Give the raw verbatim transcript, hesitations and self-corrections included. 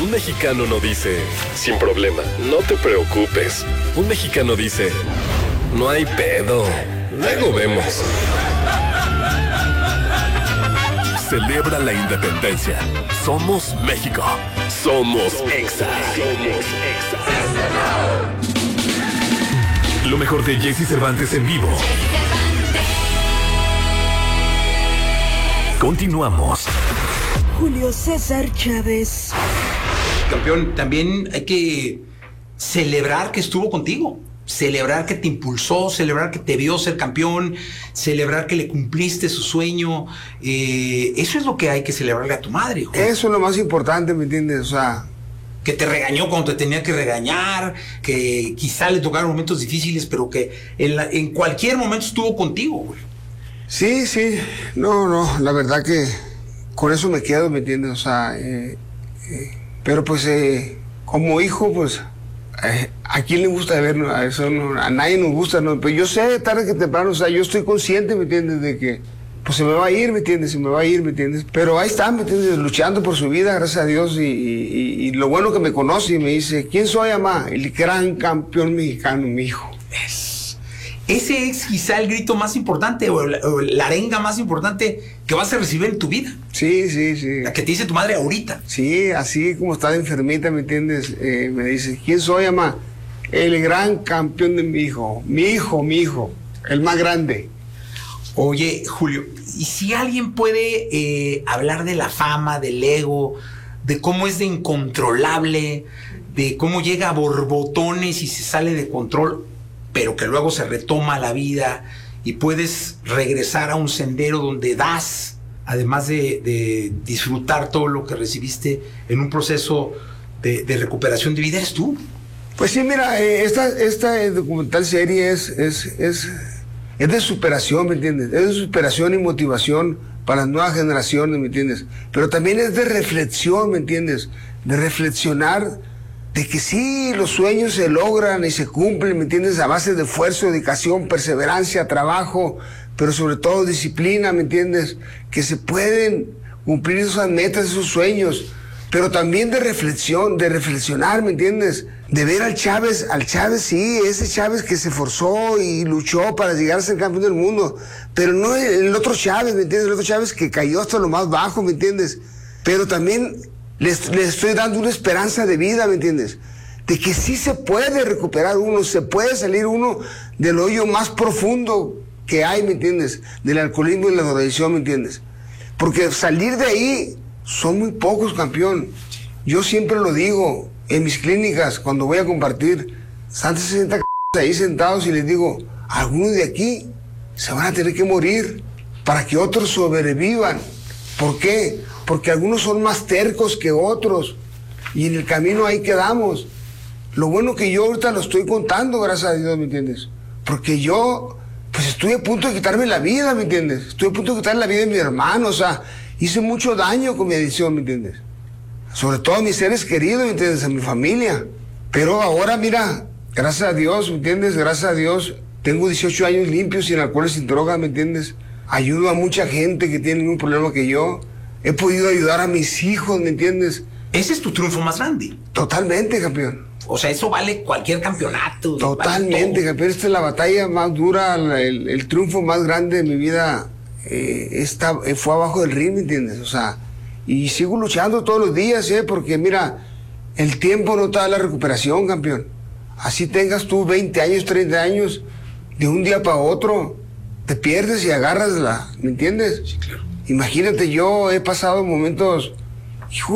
Un mexicano no dice, sin problema, no te preocupes. Un mexicano dice, no hay pedo, luego vemos. Celebra la independencia. Somos México. Somos Exa. Somos Exa. Lo mejor de Jesse Cervantes en vivo. Continuamos. Julio César Chávez. Campeón, también hay que celebrar que estuvo contigo. Celebrar que te impulsó, celebrar que te vio ser campeón, celebrar que le cumpliste su sueño. Eh, eso es lo que hay que celebrarle a tu madre, Julio. Eso es lo más importante, ¿me entiendes? O sea, que te regañó cuando te tenía que regañar, que quizá le tocaron momentos difíciles, pero que en, la, en cualquier momento estuvo contigo, güey. Sí, sí. No, no, la verdad que con eso me quedo, ¿me entiendes? O sea, eh, eh, pero pues eh, como hijo, pues... Eh, ¿a quién le gusta ver? ¿No? A, eso no, a nadie nos gusta, ¿no? Pero yo sé, tarde que temprano, o sea, yo estoy consciente, ¿me entiendes? De que, pues se me va a ir, ¿me entiendes? Se me va a ir, ¿me entiendes? Pero ahí está, ¿me entiendes? Luchando por su vida, gracias a Dios, y, y, y lo bueno que me conoce y me dice, ¿quién soy, mamá? El gran campeón mexicano, mi hijo. Es... Ese es quizá el grito más importante o la, o la arenga más importante que vas a recibir en tu vida. Sí, sí, sí. La que te dice tu madre ahorita. Sí, así como está de enfermita, ¿me entiendes? Eh, me dice, ¿quién soy, mamá? El gran campeón de mi hijo. Mi hijo, mi hijo. El más grande. Oye, Julio, ¿y si alguien puede eh, hablar de la fama, del ego, de cómo es de incontrolable, de cómo llega a borbotones y se sale de control, pero que luego se retoma la vida y puedes regresar a un sendero donde das, además de, de disfrutar todo lo que recibiste en un proceso de, de recuperación de vida, eres tú? Pues sí, mira, eh, esta, esta documental serie es, es, es, es de superación, ¿me entiendes? Es de superación y motivación para las nuevas generaciones, ¿me entiendes? Pero también es de reflexión, ¿me entiendes? De reflexionar de que sí, los sueños se logran y se cumplen, ¿me entiendes? A base de esfuerzo, dedicación, perseverancia, trabajo, pero sobre todo disciplina, ¿me entiendes? Que se pueden cumplir esas metas, esos sueños, pero también de reflexión, de reflexionar, ¿me entiendes? De ver al Chávez, al Chávez sí, ese Chávez que se esforzó y luchó para llegar a ser campeón del mundo, pero no el otro Chávez, ¿me entiendes? El otro Chávez que cayó hasta lo más bajo, ¿me entiendes? Pero también... Les, les estoy dando una esperanza de vida, ¿me entiendes? De que sí se puede recuperar uno, se puede salir uno del hoyo más profundo que hay, ¿me entiendes? Del alcoholismo y la drogadicción, ¿me entiendes? Porque salir de ahí son muy pocos, campeón. Yo siempre lo digo en mis clínicas, cuando voy a compartir, están sesenta ahí sentados y les digo, algunos de aquí se van a tener que morir para que otros sobrevivan. ¿Por qué? Porque algunos son más tercos que otros y en el camino ahí quedamos. Lo bueno que yo ahorita lo estoy contando, gracias a Dios, ¿me entiendes? Porque yo, pues estoy a punto de quitarme la vida, ¿me entiendes? Estoy a punto de quitarme la vida de mi hermano, o sea, hice mucho daño con mi adicción, ¿me entiendes? Sobre todo a mis seres queridos, ¿me entiendes? A mi familia. Pero ahora, mira, gracias a Dios, ¿me entiendes? Gracias a Dios, tengo dieciocho años limpios, sin alcohol y sin droga, ¿me entiendes? Ayudo a mucha gente que tiene un problema que yo. He podido ayudar a mis hijos, ¿me entiendes? Ese es tu triunfo más grande. Totalmente, campeón. O sea, eso vale cualquier campeonato. Totalmente, vale campeón. Esta es la batalla más dura, el, el triunfo más grande de mi vida. Eh, esta, eh, fue abajo del ring, ¿me entiendes? O sea, y sigo luchando todos los días, ¿eh? Porque mira, el tiempo no te da la recuperación, campeón. Así tengas tú veinte años, treinta años, de un día para otro, te pierdes y agarras la, ¿me entiendes? Sí, claro. Imagínate, yo he pasado momentos